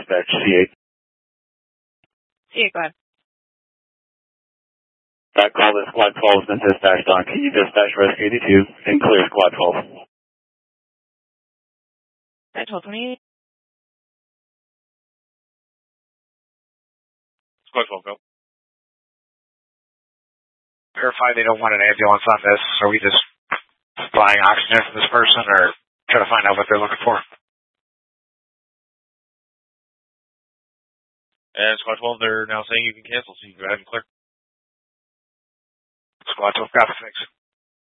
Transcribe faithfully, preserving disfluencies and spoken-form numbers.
dispatch, C eight. C eight, go ahead. That call is Squad twelve has been dispatched on. Can you dispatch Rescue eighty-two and clear Squad twelve? Squad twelve, twenty-eight. Squad twelve, go. Verify they don't want an ambulance on this. Are we just buying oxygen from this person or trying to find out what they're looking for? And Squad twelve, they're now saying you can cancel, so you can go ahead and clear. Squad twelve, copy, thanks.